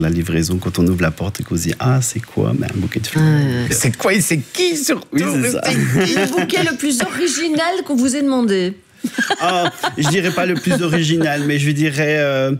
La livraison, quand on ouvre la porte et qu'on se dit « Ah, c'est quoi ?» Un bouquet de fleurs. C'est quoi et c'est qui surtout? Oui, c'est ça. Le bouquet le plus original qu'on vous ait demandé? Je dirais pas le plus original, mais je dirais...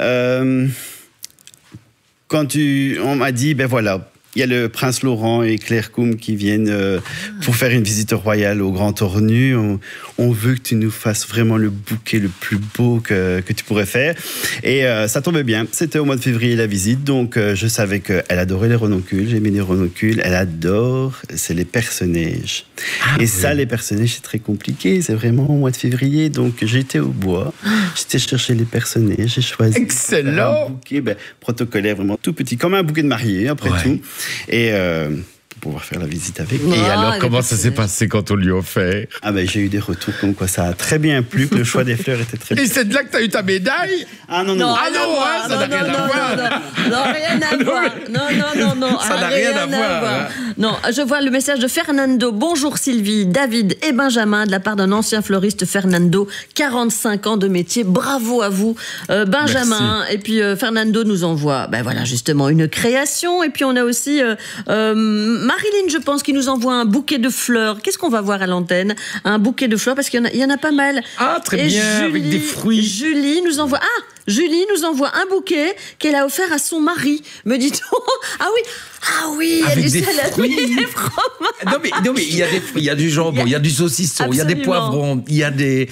quand on m'a dit « Ben voilà ». Il y a le prince Laurent et Claire Koum qui viennent pour faire une visite royale au Grand Ornu. On veut que tu nous fasses vraiment le bouquet le plus beau que tu pourrais faire. Et ça tombait bien. C'était au mois de février la visite. Donc, je savais qu'elle adorait les renoncules. J'ai mis les renoncules. Elle adore. C'est les personnages. Ça, les personnages, c'est très compliqué. C'est vraiment au mois de février. Donc, j'étais au bois. J'étais chercher les personnages. J'ai choisi un bouquet protocolaire, vraiment tout petit, comme un bouquet de mariée, après tout. Et pour pouvoir faire la visite avec. Et alors, comment ça s'est passé quand on lui a offert? J'ai eu des retours comme quoi ça a très bien plu, que le choix des fleurs était très bien. Et c'est de là que tu as eu ta médaille? Ah non, ça n'a rien à voir. Non, rien à voir. Non. Ça n'a rien à voir. Non, je vois le message de Fernando. Bonjour Sylvie, David et Benjamin, de la part d'un ancien fleuriste, Fernando, 45 ans de métier. Bravo à vous, Benjamin. Merci. Et puis Fernando nous envoie, justement, une création. Et puis on a aussi Marilyn, je pense, qui nous envoie un bouquet de fleurs. Qu'est-ce qu'on va voir à l'antenne? Un bouquet de fleurs, parce qu'il y en a pas mal. Ah, très bien, avec des fruits. Julie nous envoie un bouquet qu'elle a offert à son mari, me dit-on. Ah oui, avec il y a des fruits. Non mais il y a des fruits, il y a du jambon, il y a du saucisson, il y a des poivrons, il y a des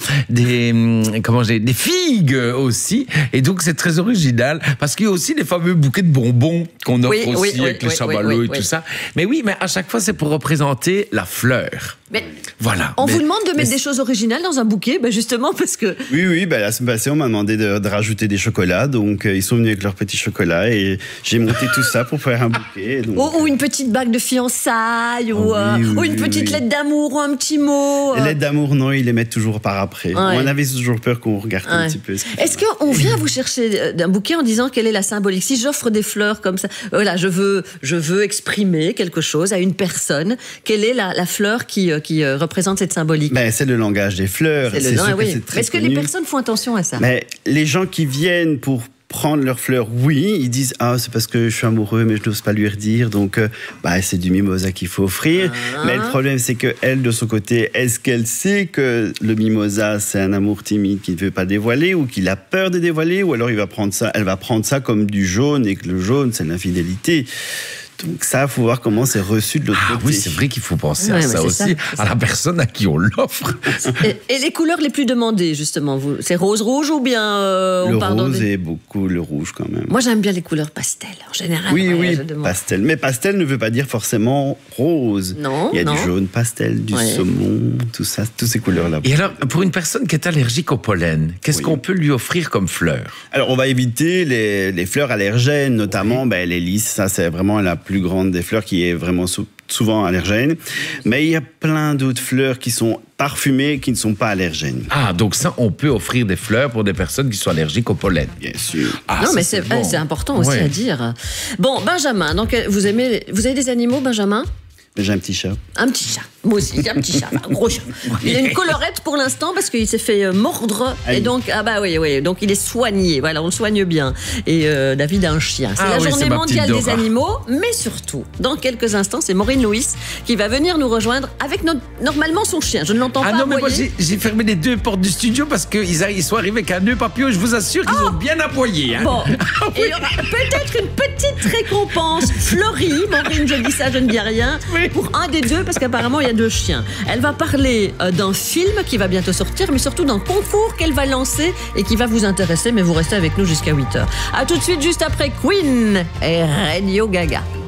figues aussi. Et donc c'est très original parce qu'il y a aussi les fameux bouquets de bonbons qu'on offre aussi avec les chamallows et tout ça. Mais à chaque fois c'est pour représenter la fleur. Voilà. On vous demande de mettre des choses originales dans un bouquet, justement parce que... Oui, la semaine passée, on m'a demandé de rajouter des chocolats, donc ils sont venus avec leurs petits chocolats et j'ai monté tout ça pour faire un bouquet. Donc, ou une petite bague de fiançailles, ou une petite lettre d'amour, ou un petit mot. Les lettres d'amour, non, ils les mettent toujours par après. On avait toujours peur qu'on regarde un petit peu. Est-ce qu'on vient vous chercher d'un bouquet en disant quelle est la symbolique? Si j'offre des fleurs comme ça, je veux exprimer quelque chose à une personne, quelle est la fleur qui représente cette symbolique? C'est le langage des fleurs. Est-ce que les personnes font attention à ça? Les gens qui viennent pour prendre leurs fleurs, oui, ils disent c'est parce que je suis amoureux mais je n'ose pas lui redire, donc c'est du mimosa qu'il faut offrir. Mais le problème c'est que elle, de son côté, est-ce qu'elle sait que le mimosa c'est un amour timide qu'il ne veut pas dévoiler, ou qu'il a peur de dévoiler, ou alors elle va prendre ça comme du jaune, et que le jaune c'est l'infidélité. Donc ça, il faut voir comment c'est reçu de l'autre côté. Oui, c'est vrai qu'il faut penser à ça aussi, à la personne à qui on l'offre. Et les couleurs les plus demandées, justement, c'est rose-rouge ou bien le rose et beaucoup le rouge quand même. Moi, j'aime bien les couleurs pastel, en général. Oui, pastel. Mais pastel ne veut pas dire forcément rose. Non, il y a du jaune pastel, du saumon, tout ça, toutes ces couleurs-là. Et alors, pour une personne qui est allergique au pollen, qu'est-ce qu'on peut lui offrir comme fleur? Alors, on va éviter les fleurs allergènes, notamment les lys. Ça, c'est vraiment la plus grande des fleurs qui est vraiment souvent allergène. Mais il y a plein d'autres fleurs qui sont parfumées, qui ne sont pas allergènes. Donc ça, on peut offrir des fleurs pour des personnes qui sont allergiques au pollen. Bien sûr. Non, mais c'est important aussi à dire. Bon, Benjamin, donc vous avez des animaux, Benjamin? J'ai un petit chat. Un petit chat. Moi aussi, j'ai un petit chat, un gros chat. Il a une collerette pour l'instant parce qu'il s'est fait mordre. Et donc, donc il est soigné. Voilà, on le soigne bien. Et David a un chien. C'est la journée mondiale des animaux. Mais surtout, dans quelques instants, c'est Maureen Louis qui va venir nous rejoindre avec normalement son chien. Je ne l'entends pas non, mais aboyer. moi, j'ai fermé les deux portes du studio parce qu'ils sont arrivés avec un nœud papillon. Je vous assure qu'ils ont bien aboyé. Bon. Et il y aura peut-être une petite récompense fleurie. Maureen, je dis ça, je ne dis rien. Pour un des deux, parce qu'apparemment il y a 2 chiens. Elle va parler d'un film qui va bientôt sortir, mais surtout d'un concours qu'elle va lancer et qui va vous intéresser, mais vous restez avec nous jusqu'à 8h. A tout de suite, juste après Queen et Radio Gaga.